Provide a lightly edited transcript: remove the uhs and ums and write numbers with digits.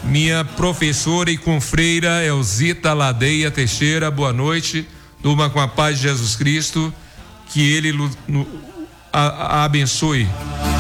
minha professora e confreira Elzita Ladeia Teixeira, boa noite, durma com a paz de Jesus Cristo, que Ele a abençoe.